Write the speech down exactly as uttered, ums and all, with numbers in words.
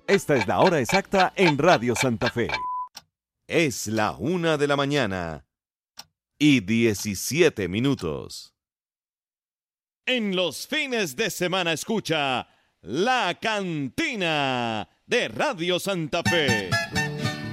Esta es la hora exacta en Radio Santa Fe. Es la una de la mañana y diecisiete minutos. En los fines de semana escucha La Cantina de Radio Santa Fe.